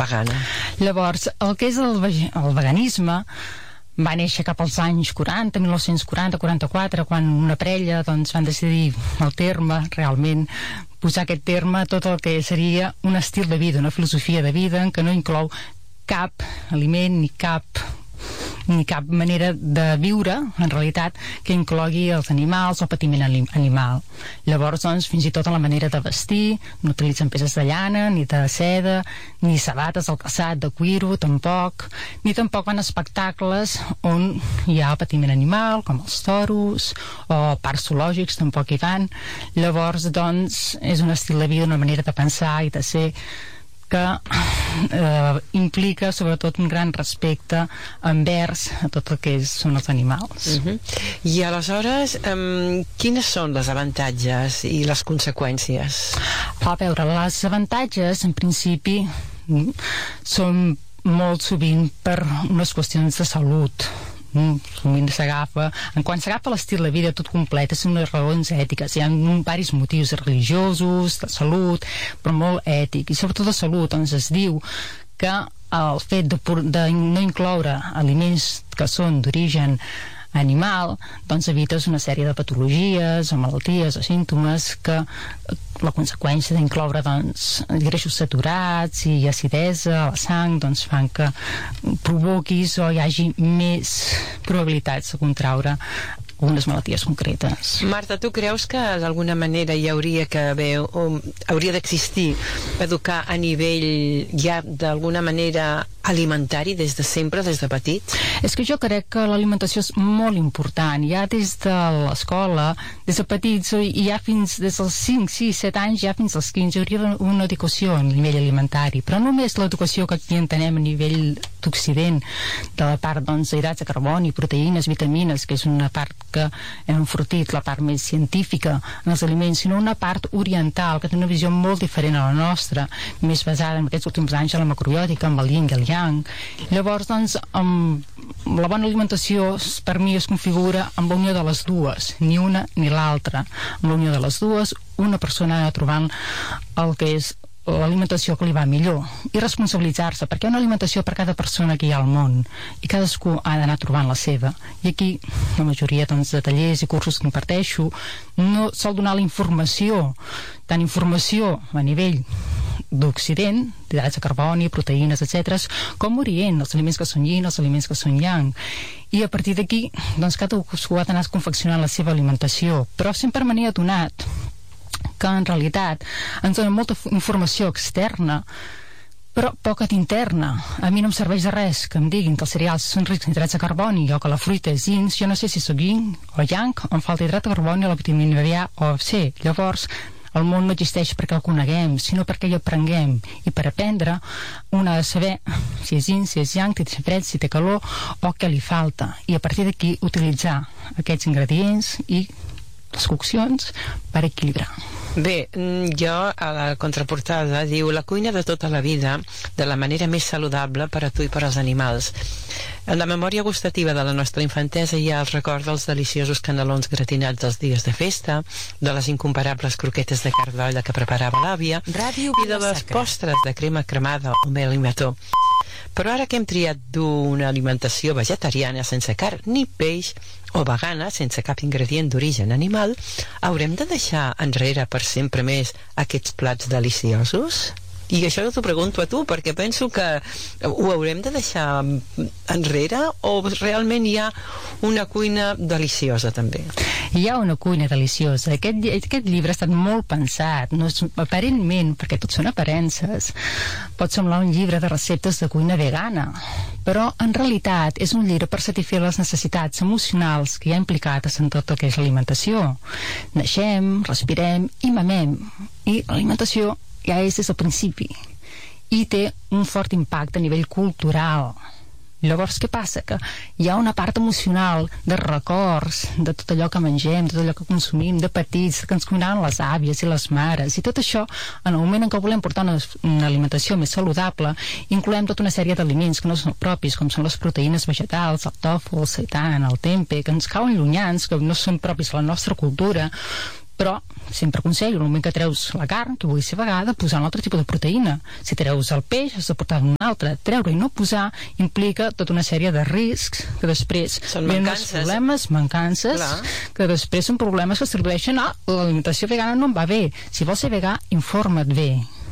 vegana? Llavors, el que és el veganisme va néixer cap als anys 40, 1940-44, quan una parella doncs, van decidir el terme, realment posar aquest terme a tot el que seria un estil de vida, una filosofia de vida en què no inclou cap aliment ni cap manera de viure, en realitat, que inclogui els animals o el patiment animal. Llavors, doncs, fins i tot a la manera de vestir, no utilitzen peces de llana, ni de seda, ni sabates al calçat, de cuiro, tampoc, ni tampoc van a espectacles on hi ha patiment animal, com els toros, o parcs zoològics, tampoc hi van. Llavors, doncs, és un estil de vida, una manera de pensar i de ser que implica sobretot un gran respecte envers a tot el que són els animals. I aleshores, quines són les avantatges i les conseqüències? A veure, les avantatges, en principi, són molt sovint per unes qüestions de salut. Sovint s'agafa, quan s'agafa l'estil de vida tot complet, és unes raons ètiques, hi ha diversos motius religiosos, de salut, però molt ètic, i sobretot de salut, doncs es diu que el fet de no incloure aliments que són d'origen animal, doncs evites una sèrie de patologies o malalties o símptomes que la conseqüència d'incloure doncs, greixos saturats i acidesa a la sang doncs, fan que provoquis o hi hagi més probabilitats de contraure unes malalties concretes. Marta, tu creus que d'alguna manera hi hauria hauria d'existir educar a nivell ja d'alguna manera alimentari des de sempre, des de petits? És que jo crec que l'alimentació és molt important, ja des de l'escola, des de petits, i ja fins des dels 5, 6, 7 anys, ja fins als 15, hi hauria una educació a nivell alimentari, però només l'educació que aquí entenem a nivell d'Occident, de la part doncs, d'hidrats de carboni, proteïnes, vitamines, que és una part que hem enfortit, la part més científica en els aliments, sinó una part oriental, que té una visió molt diferent a la nostra, més basada en aquests últims anys en la macrobiòtica, amb el yin i el yang. Llavors, doncs, la bona alimentació per mi es configura amb la unió de les dues, ni una ni l'altra. Amb la unió de les dues, una persona ha de trobar el que és l'alimentació que li va millor i responsabilitzar-se, perquè hi ha una alimentació per cada persona que hi ha al món i cadascú ha d'anar trobant la seva, i aquí la majoria doncs, de tallers i cursos que imparteixo no sol donar la informació, tant informació a nivell d'Occident, d'hidrats de carboni, proteïnes, etc., com Orient, els aliments que són yin, els aliments que són yang, i a partir d'aquí doncs cadascú ha d'anar confeccionant la seva alimentació, però sempre me n'he adonat que en realitat ens dona molta informació externa però poca d'interna. A mi no em serveix de res que em diguin que els cereals són rics en hidrats de carboni o que la fruita és yin, jo no sé si sóc yin o yang, em falta hidrat de carboni o la vitamina B, A o C. Llavors el món no existeix perquè el coneguem, sinó perquè hi aprenguem, i per aprendre un ha de saber si és yin, si és yang, si té fred, si té calor o què li falta, i a partir d'aquí utilitzar aquests ingredients i les coccions per equilibrar. Bé, jo a la contraportada diu la cuina de tota la vida de la manera més saludable per a tu i per als animals. En la memòria gustativa de la nostra infantesa hi ha el record dels deliciosos canelons gratinats dels dies de festa, de les incomparables croquetes de carn d'olla que preparava l'àvia i de les postres de crema cremada o mel i mató. Però ara que hem triat d'una alimentació vegetariana sense carn ni peix o vegana sense cap ingredient d'origen animal, haurem de deixar enrere per sempre més aquests plats deliciosos? I això t'ho pregunto a tu, perquè penso que ho haurem de deixar enrere o realment hi ha una cuina deliciosa també? Hi ha una cuina deliciosa. Aquest llibre ha estat molt pensat, no és, aparentment, perquè tot són aparences, pot semblar un llibre de receptes de cuina vegana, però en realitat és un llibre per satisfer les necessitats emocionals que hi ha implicades en tot el que és l'alimentació. Naixem, respirem i mamem, i l'alimentació ja és des del principi i té un fort impacte a nivell cultural. Llavors què passa? Que hi ha una part emocional de records de tot allò que mengem, de tot allò que consumim de petits, que ens cuinaven les àvies i les mares, i tot això en el moment en què volem portar una alimentació més saludable incloem tota una sèrie d'aliments que no són propis, com són les proteïnes vegetals, el tofu, el seitan, el tempeh, que ens cauen llunyans, que no són propis a la nostra cultura, però sempre aconsello, en el moment que treus la carn, que vulguis ser vegada, posar un altre tipus de proteïna. Si treus el peix, has de portar un altre. Treure i no posar implica tota una sèrie de riscs que després venen els problemes, mancances, que després són problemes que es tradueixen a l'alimentació vegana no em va bé. Si vols ser vegà, informa't bé.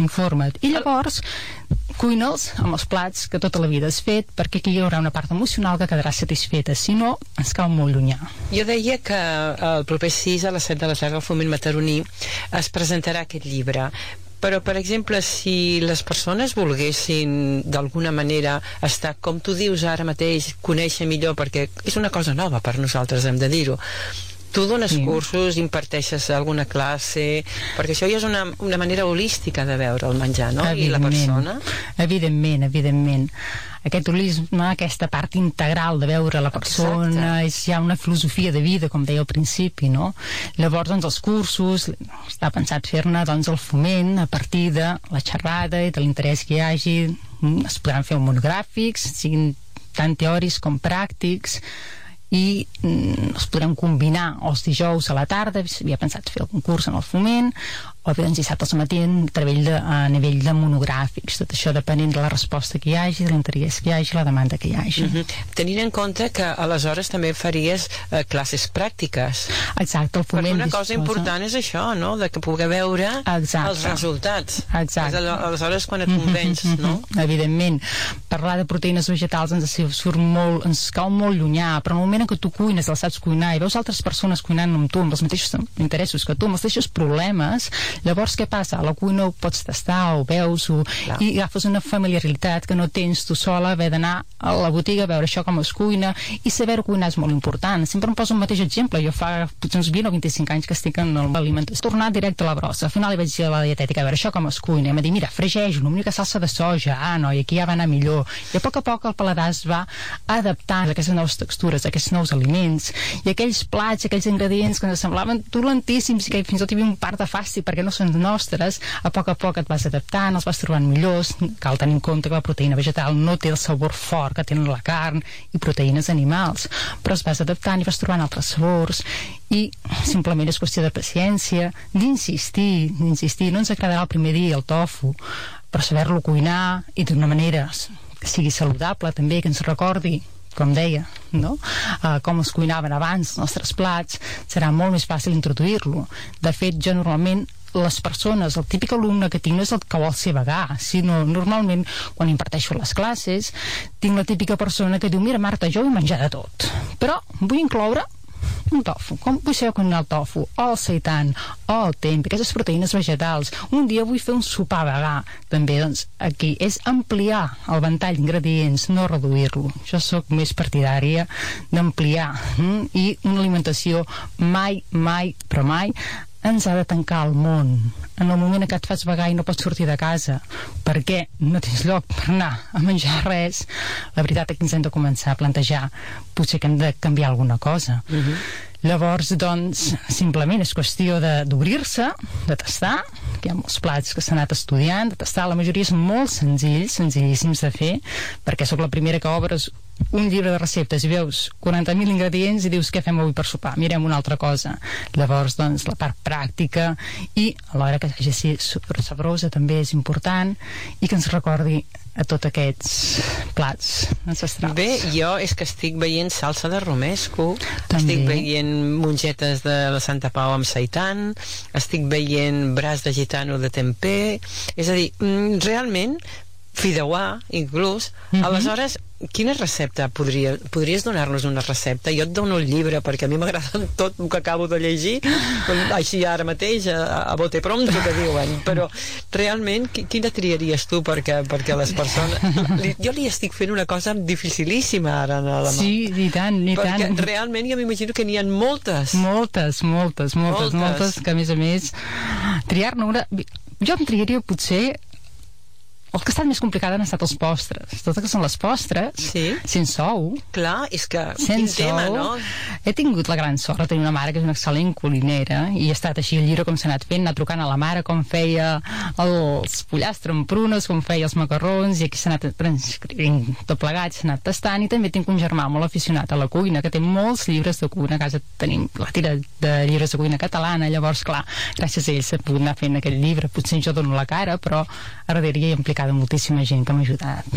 I llavors cuina'ls amb els plats que tota la vida has fet, perquè aquí hi haurà una part emocional que quedarà satisfeta, si no ens cau molt llunyà. Jo deia que el proper 6 a les 7 de la tarda al Foment Mataroní es presentarà aquest llibre, però per exemple si les persones volguessin d'alguna manera estar, com tu dius ara mateix, conèixer millor, perquè és una cosa nova per nosaltres, hem de dir-ho. Tu dones cursos, imparteixes alguna classe, perquè això ja és una manera holística de veure el menjar, no? I la persona. Evidentment. Aquest holisme, aquesta part integral de veure la persona, és ja una filosofia de vida, com deia al principi, no? Llavors, doncs, els cursos, està pensat fer-ne, doncs, el foment a partir de la xerrada i de l'interès que hi hagi. Es podran fer monogràfics, siguin tant teòrics com pràctics, i els podrem combinar els dijous a la tarda, havia pensat fer algun curs en el foment, o bé doncs dissabtes al matí a nivell de monogràfics, tot això depenent de la resposta que hi hagi, de l'interès que hi hagi, la demanda que hi hagi. Tenint en compte que aleshores també faries classes pràctiques. Exacte, el foment. Perquè una cosa important és això, no?, de que pugui veure els resultats. Exacte. Aleshores quan et convenç, no? Evidentment. Parlar de proteïnes vegetals ens cau molt llunyà, però en el moment en què tu cuines, el saps cuinar, i veus altres persones cuinant amb tu, amb els mateixos interessos que tu, amb els mateixos problemes, llavors què passa? A la cuina ho pots tastar, ho veus, i agafes una familiaritat que no tens tu sola, haver d'anar a la botiga a veure això com es cuina, i saber cuinar és molt important. Sempre em poso un mateix exemple. Jo fa potser uns 20 o 25 anys que estic en l'alimentació. Tornar directe a la brossa. Al final li vaig dir a la dietètica, a veure això com es cuina, i em va dir, mira, fregeix una mica salsa de soja, noi, aquí ja va anar millor. I a poc el paladar es va adaptar a aquestes noves textures, a aquests nous aliments, i aquells plats, aquells ingredients que ens semblaven dolentíssims i que fins i tot hi havia un part de fàstic perquè no són nostres, a poc et vas adaptant, els vas trobant millors. Cal tenir en compte que la proteïna vegetal no té el sabor fort que tenen la carn i proteïnes animals, però es vas adaptant i vas trobant altres sabors, i simplement és qüestió de paciència, d'insistir. No ens agradarà el primer dia el tofu, però saber-lo cuinar i d'una manera que sigui saludable també, que ens recordi, com deia, no? Com es cuinaven abans els nostres plats, serà molt més fàcil introduir-lo. De fet, jo normalment les persones, el típic alumne que tinc no és el que vol ser vegà, sinó normalment quan imparteixo les classes tinc la típica persona que diu, mira Marta, jo vull menjar de tot, però vull incloure un tofu, com vull saber cuinar el tofu, o el seitan, o el tempeh, aquestes proteïnes vegetals. Un dia vull fer un sopar vegà, també, doncs aquí és ampliar el ventall d'ingredients, no reduir-lo. Jo sóc més partidària d'ampliar, i una alimentació mai ens ha de tancar el món. En el moment en què et fas vegà i no pots sortir de casa perquè no tens lloc per anar a menjar res, la veritat és que ens hem de començar a plantejar potser que hem de canviar alguna cosa. Llavors, doncs, simplement és qüestió d'obrir-se, de tastar, que hi ha molts plats que s'han anat estudiant, de tastar, la majoria són molt senzillíssims de fer, perquè sóc la primera que obres un llibre de receptes i veus 40.000 ingredients i dius què fem avui per sopar, mirem una altra cosa. Llavors, doncs, la part pràctica i alhora que hagi de ser super sabrosa també és important, i que ens recordi a tots aquests plats ancestrals. Bé, jo és que estic veient salsa de romesco, estic veient mongetes de la Santa Pau amb seitan, estic veient braç de gitano de tempeh, és a dir, realment fideuà, inclús. Aleshores, quina recepta podries donar-nos una recepta? Jo et dono el llibre perquè a mi m'agrada tot el que acabo de llegir, així ara mateix a bote pronto que diuen, però realment quina triaries tu perquè les persones... Jo li estic fent una cosa dificilíssima ara a la mà. Sí, i tant. Perquè realment jo m'imagino que n'hi ha moltes. Moltes, que a més triar-ne una... Jo em triaria potser El que ha estat més complicat han estat els postres. Tot el que són les postres, sense ou. Clar, és que sense quin tema, no? He tingut la gran sort de tenir una mare que és una excel·lent culinera i ha estat així el llibre com s'ha anat fent, anar trucant a la mare com feia els pollastres amb prunes, com feia els macarrons, i aquí s'ha anat transcrivint tot plegat, s'ha anat tastant. I també tinc un germà molt aficionat a la cuina que té molts llibres de cuina. A casa tenim la tira de llibres de cuina catalana, llavors clar, gràcies a ell s'ha pogut anar fent aquest llibre. Potser jo dono la cara, però a darrere hi ha implicada moltíssima gent que m'ha ajudat.